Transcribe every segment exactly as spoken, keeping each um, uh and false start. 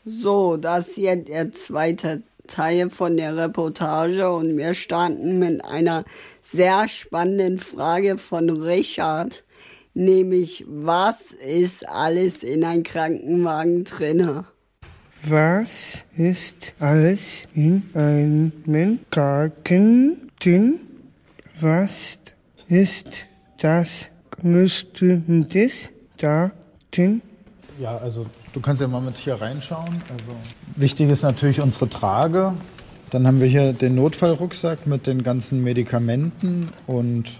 So, das ist jetzt der zweite Teil von der Reportage und wir starten mit einer sehr spannenden Frage von Richard, nämlich was ist alles in einem Krankenwagen drinne? Was ist alles in einem Krankenwagen drin? Was ist das Nützliches da drin? Ja, also du kannst ja mal mit hier reinschauen. Also, wichtig ist natürlich unsere Trage. Dann haben wir hier den Notfallrucksack mit den ganzen Medikamenten und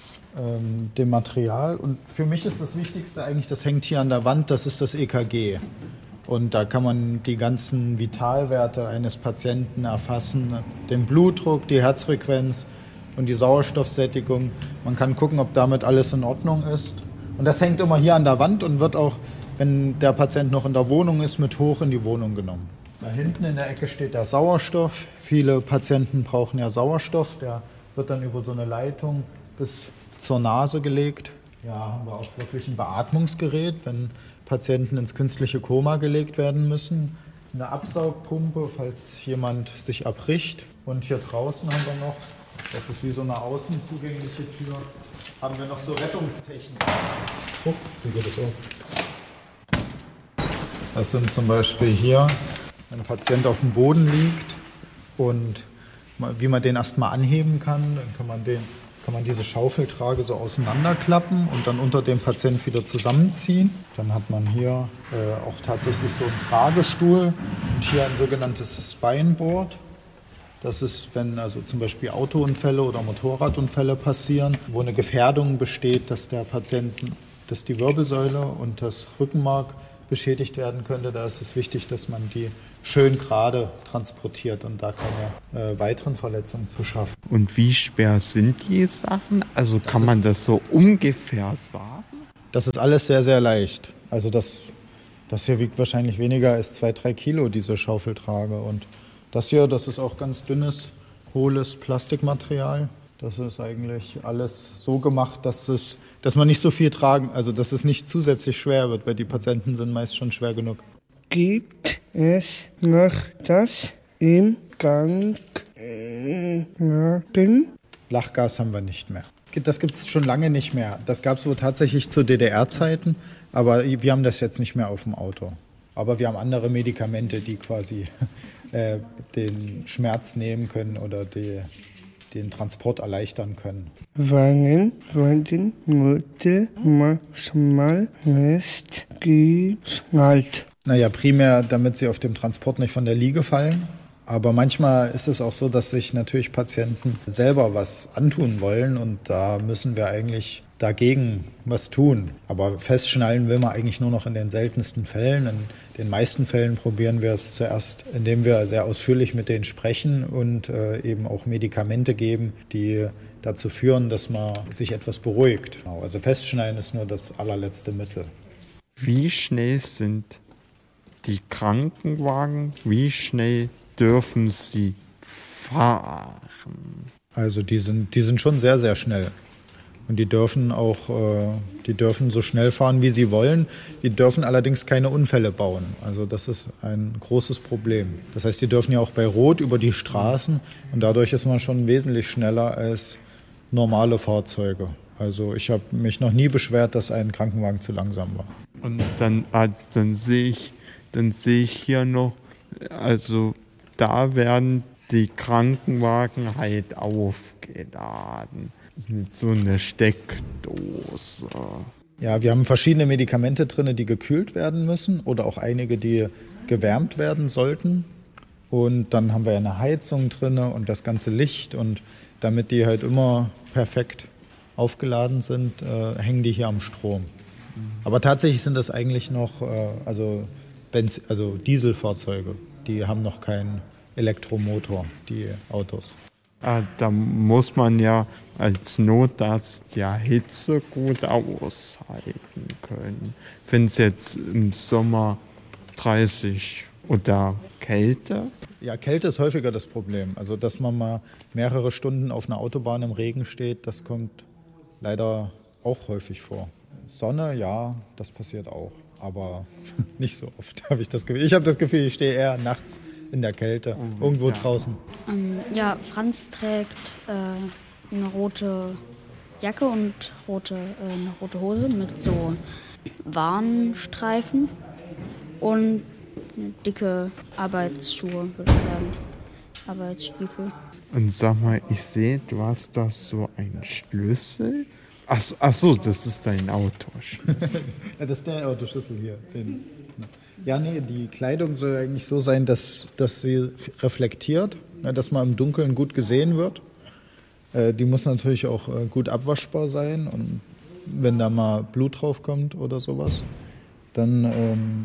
ähm, dem Material. Und für mich ist das Wichtigste eigentlich, das hängt hier an der Wand, das ist das E K G. Und da kann man die ganzen Vitalwerte eines Patienten erfassen, den Blutdruck, die Herzfrequenz und die Sauerstoffsättigung. Man kann gucken, ob damit alles in Ordnung ist. Und das hängt immer hier an der Wand und wird auch, wenn der Patient noch in der Wohnung ist, mit hoch in die Wohnung genommen. Da hinten in der Ecke steht der Sauerstoff. Viele Patienten brauchen ja Sauerstoff. Der wird dann über so eine Leitung bis zur Nase gelegt. Ja, haben wir auch wirklich ein Beatmungsgerät, wenn Patienten ins künstliche Koma gelegt werden müssen. Eine Absaugpumpe, falls jemand sich erbricht. Und hier draußen haben wir noch, das ist wie so eine außen zugängliche Tür, haben wir noch so Rettungstechnik. Oh, wie geht das auf? Das sind zum Beispiel hier, wenn ein Patient auf dem Boden liegt und wie man den erstmal anheben kann, dann kann man, den, kann man diese Schaufeltrage so auseinanderklappen und dann unter dem Patient wieder zusammenziehen. Dann hat man hier äh, auch tatsächlich so einen Tragestuhl und hier ein sogenanntes Spineboard. Das ist, wenn also zum Beispiel Autounfälle oder Motorradunfälle passieren, wo eine Gefährdung besteht, dass der Patient, dass die Wirbelsäule und das Rückenmark beschädigt werden könnte. Da ist es wichtig, dass man die schön gerade transportiert und da keine äh, weiteren Verletzungen zu schaffen. Und wie schwer sind die Sachen? Also kann man das so ungefähr sagen? Das ist alles sehr, sehr leicht. Also das, das hier wiegt wahrscheinlich weniger als zwei, drei Kilo, diese Schaufeltrage. Und das hier, das ist auch ganz dünnes, hohles Plastikmaterial. Das ist eigentlich alles so gemacht, dass, es, dass man nicht so viel tragen, also dass es nicht zusätzlich schwer wird, weil die Patienten sind meist schon schwer genug. Gibt es noch das im Krankenwagen? Lachgas haben wir nicht mehr. Das gibt es schon lange nicht mehr. Das gab es wohl tatsächlich zu D D R-Zeiten, aber wir haben das jetzt nicht mehr auf dem Auto. Aber wir haben andere Medikamente, die quasi äh, den Schmerz nehmen können oder die, den Transport erleichtern können. Wann werden Mittel manchmal festgeschnallt? Naja, primär, damit sie auf dem Transport nicht von der Liege fallen. Aber manchmal ist es auch so, dass sich natürlich Patienten selber was antun wollen und da müssen wir eigentlich dagegen was tun. Aber festschnallen will man eigentlich nur noch in den seltensten Fällen. In den meisten Fällen probieren wir es zuerst, indem wir sehr ausführlich mit denen sprechen und äh, eben auch Medikamente geben, die dazu führen, dass man sich etwas beruhigt. Also festschnallen ist nur das allerletzte Mittel. Wie schnell sind die Krankenwagen? Wie schnell dürfen sie fahren? Also die sind, die sind schon sehr, sehr schnell. Und die dürfen auch, äh, die dürfen so schnell fahren, wie sie wollen. Die dürfen allerdings keine Unfälle bauen. Also das ist ein großes Problem. Das heißt, die dürfen ja auch bei Rot über die Straßen und dadurch ist man schon wesentlich schneller als normale Fahrzeuge. Also ich habe mich noch nie beschwert, dass ein Krankenwagen zu langsam war. Und dann, also dann sehe ich, dann sehe ich hier noch, also da werden die Krankenwagen halt aufgeladen. Mit so einer Steckdose. Ja, wir haben verschiedene Medikamente drin, die gekühlt werden müssen oder auch einige, die gewärmt werden sollten. Und dann haben wir eine Heizung drin und das ganze Licht. Und damit die halt immer perfekt aufgeladen sind, äh, hängen die hier am Strom. Aber tatsächlich sind das eigentlich noch äh, also, Benz- also Dieselfahrzeuge. Die haben noch keinen Elektromotor, die Autos. Ah, da muss man ja als Notarzt ja Hitze gut aushalten können. Wenn es jetzt im Sommer dreißig oder Kälte? Ja, Kälte ist häufiger das Problem. Also, dass man mal mehrere Stunden auf einer Autobahn im Regen steht, das kommt leider auch häufig vor. Sonne, ja, das passiert auch. aber nicht so oft, habe ich das Gefühl. Ich habe das Gefühl, ich stehe eher nachts in der Kälte, oh, irgendwo ja. draußen. Ähm, ja, Franz trägt äh, eine rote Jacke und rote, äh, eine rote Hose mit so Warnstreifen und eine dicke Arbeitsschuhe, würde ich sagen. Arbeitsstiefel. Und sag mal, ich sehe, du hast da so einen Schlüssel. Ach, ach so, das ist dein Autoschlüssel. Ja, das ist der Autoschlüssel hier. Den, ja, nee, die Kleidung soll eigentlich so sein, dass, dass sie reflektiert, dass man im Dunkeln gut gesehen wird. Äh, die muss natürlich auch äh, gut abwaschbar sein. Und wenn da mal Blut drauf kommt oder sowas, dann, ähm,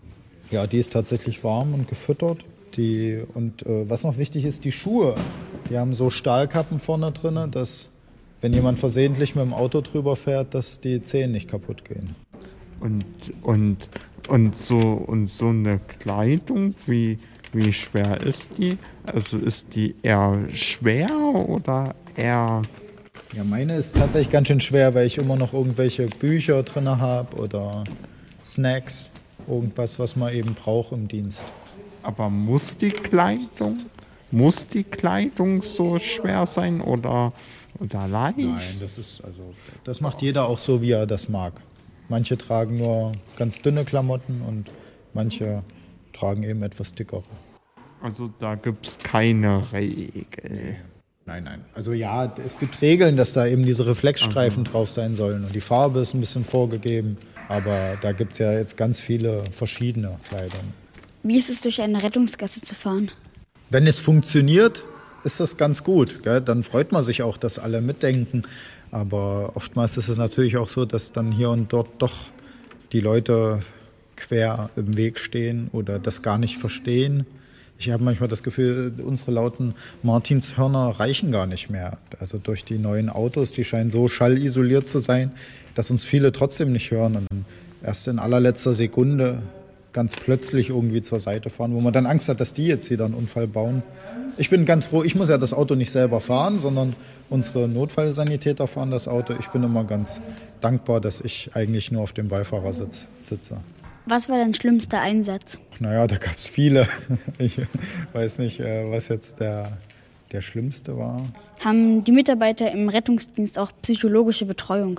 ja, die ist tatsächlich warm und gefüttert. Die, und äh, was noch wichtig ist, die Schuhe. Die haben so Stahlkappen vorne drin, dass, wenn jemand versehentlich mit dem Auto drüber fährt, dass die Zehen nicht kaputt gehen. Und, und, und, so, und so eine Kleidung, wie, wie schwer ist die? Also ist die eher schwer oder eher... Ja, meine ist tatsächlich ganz schön schwer, weil ich immer noch irgendwelche Bücher drin habe oder Snacks, irgendwas, was man eben braucht im Dienst. Aber muss die Kleidung, muss die Kleidung so schwer sein oder, oder leicht? Nein, das ist also, das macht jeder auch so, wie er das mag. Manche tragen nur ganz dünne Klamotten und manche tragen eben etwas dickere. Also da gibt es keine Regel. Nein, nein. Also ja, es gibt Regeln, dass da eben diese Reflexstreifen drauf sein sollen und die Farbe ist ein bisschen vorgegeben. Aber da gibt es ja jetzt ganz viele verschiedene Kleidung. Wie ist es, durch eine Rettungsgasse zu fahren? Wenn es funktioniert, ist das ganz gut. Gell? Dann freut man sich auch, dass alle mitdenken. Aber oftmals ist es natürlich auch so, dass dann hier und dort doch die Leute quer im Weg stehen oder das gar nicht verstehen. Ich habe manchmal das Gefühl, unsere lauten Martinshörner reichen gar nicht mehr. Also durch die neuen Autos, die scheinen so schallisoliert zu sein, dass uns viele trotzdem nicht hören und erst in allerletzter Sekunde ganz plötzlich irgendwie zur Seite fahren, wo man dann Angst hat, dass die jetzt wieder einen Unfall bauen. Ich bin ganz froh, ich muss ja das Auto nicht selber fahren, sondern unsere Notfallsanitäter fahren das Auto. Ich bin immer ganz dankbar, dass ich eigentlich nur auf dem Beifahrersitz sitze. Was war dein schlimmster Einsatz? Naja, da gab es viele. Ich weiß nicht, was jetzt der, der schlimmste war. Haben die Mitarbeiter im Rettungsdienst auch psychologische Betreuung?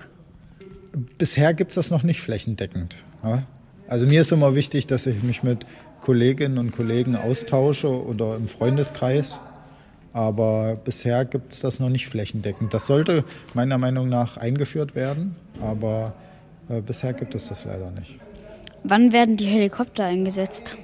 Bisher gibt es das noch nicht flächendeckend. Ja? Also mir ist immer wichtig, dass ich mich mit Kolleginnen und Kollegen austausche oder im Freundeskreis. Aber bisher gibt es das noch nicht flächendeckend. Das sollte meiner Meinung nach eingeführt werden, aber äh, bisher gibt es das leider nicht. Wann werden die Helikopter eingesetzt?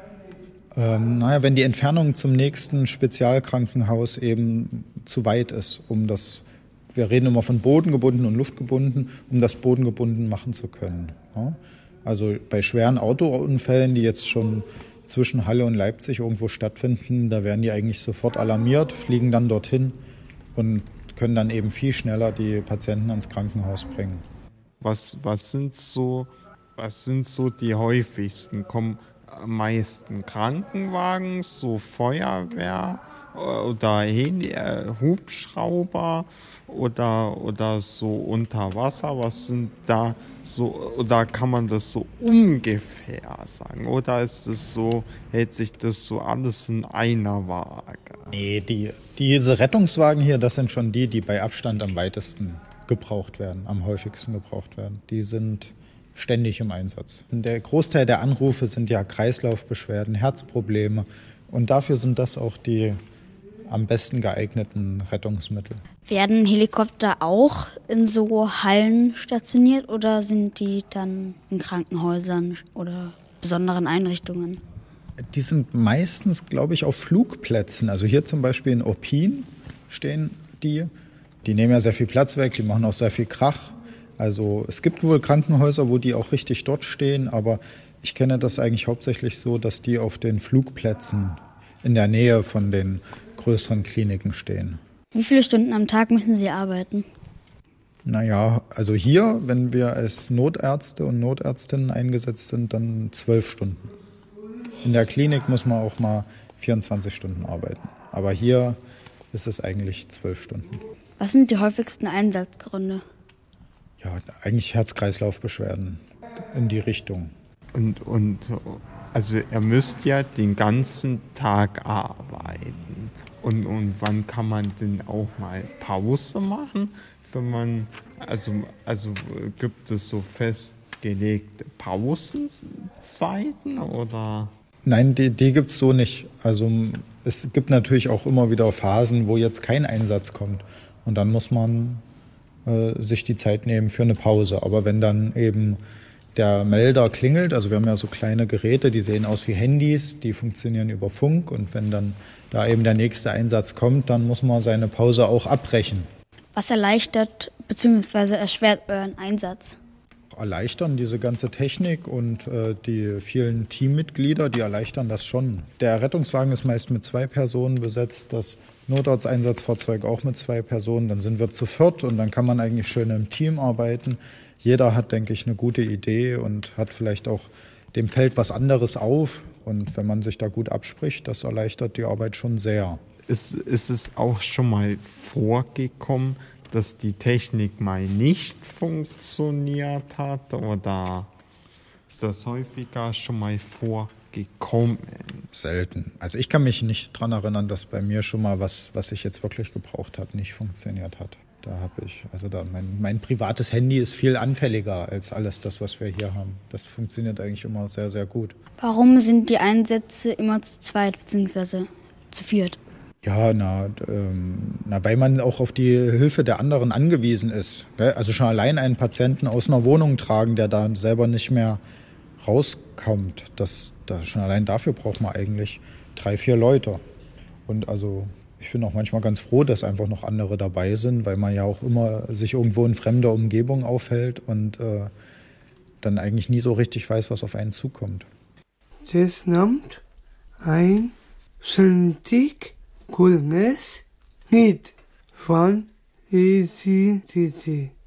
Ähm, naja, wenn die Entfernung zum nächsten Spezialkrankenhaus eben zu weit ist, um das, wir reden immer von bodengebunden und luftgebunden, um das bodengebunden machen zu können. Ja? Also bei schweren Autounfällen, die jetzt schon zwischen Halle und Leipzig irgendwo stattfinden, da werden die eigentlich sofort alarmiert, fliegen dann dorthin und können dann eben viel schneller die Patienten ans Krankenhaus bringen. Was, was sind so, was sind so die häufigsten? Kommen am meisten Krankenwagen, so Feuerwehr oder Heli- äh, Hubschrauber oder, oder so unter Wasser? Was sind da so, oder kann man das so ungefähr sagen? Oder ist es so, hält sich das so alles in einer Waage? Nee, die, diese Rettungswagen hier, das sind schon die, die bei Abstand am weitesten gebraucht werden, am häufigsten gebraucht werden. Die sind ständig im Einsatz. Der Großteil der Anrufe sind ja Kreislaufbeschwerden, Herzprobleme und dafür sind das auch die am besten geeigneten Rettungsmittel. Werden Helikopter auch in so Hallen stationiert oder sind die dann in Krankenhäusern oder besonderen Einrichtungen? Die sind meistens, glaube ich, auf Flugplätzen. Also hier zum Beispiel in Opin stehen die. Die nehmen ja sehr viel Platz weg, die machen auch sehr viel Krach. Also es gibt wohl Krankenhäuser, wo die auch richtig dort stehen, aber ich kenne das eigentlich hauptsächlich so, dass die auf den Flugplätzen in der Nähe von den größeren Kliniken stehen. Wie viele Stunden am Tag müssen Sie arbeiten? Naja, also hier, wenn wir als Notärzte und Notärztinnen eingesetzt sind, dann zwölf Stunden. In der Klinik muss man auch mal vierundzwanzig Stunden arbeiten. Aber hier ist es eigentlich zwölf Stunden. Was sind die häufigsten Einsatzgründe? Ja, eigentlich Herz-Kreislauf-Beschwerden in die Richtung. Und, und also er müsste ja den ganzen Tag arbeiten. Und, und wann kann man denn auch mal Pause machen? Wenn man, also, also gibt es so festgelegte Pausenzeiten oder? Nein, die, die gibt es so nicht. Also es gibt natürlich auch immer wieder Phasen, wo jetzt kein Einsatz kommt. Und dann muss man äh, sich die Zeit nehmen für eine Pause. Aber wenn dann eben der Melder klingelt, also wir haben ja so kleine Geräte, die sehen aus wie Handys, die funktionieren über Funk. Und wenn dann da eben der nächste Einsatz kommt, dann muss man seine Pause auch abbrechen. Was erleichtert bzw. erschwert euren Einsatz? Erleichtern diese ganze Technik und äh, die vielen Teammitglieder, die erleichtern das schon. Der Rettungswagen ist meist mit zwei Personen besetzt, das Notarzteinsatzfahrzeug auch mit zwei Personen. Dann sind wir zu viert und dann kann man eigentlich schön im Team arbeiten. Jeder hat, denke ich, eine gute Idee und hat vielleicht auch dem Feld was anderes auf. Und wenn man sich da gut abspricht, das erleichtert die Arbeit schon sehr. Ist, ist es auch schon mal vorgekommen, dass die Technik mal nicht funktioniert hat oder ist das häufiger schon mal vorgekommen? Selten. Also ich kann mich nicht daran erinnern, dass bei mir schon mal was, was ich jetzt wirklich gebraucht habe, nicht funktioniert hat. Da habe ich, also da mein, mein privates Handy ist viel anfälliger als alles das, was wir hier haben. Das funktioniert eigentlich immer sehr, sehr gut. Warum sind die Einsätze immer zu zweit bzw. zu viert? Ja, na, ähm, na, weil man auch auf die Hilfe der anderen angewiesen ist. Gell? Also schon allein einen Patienten aus einer Wohnung tragen, der da selber nicht mehr rauskommt. Das, das, schon allein dafür braucht man eigentlich drei, vier Leute. Und also ich bin auch manchmal ganz froh, dass einfach noch andere dabei sind, weil man ja auch immer sich irgendwo in fremder Umgebung aufhält und äh, dann eigentlich nie so richtig weiß, was auf einen zukommt. Das nimmt ein ständig cooles Lied von A C D C.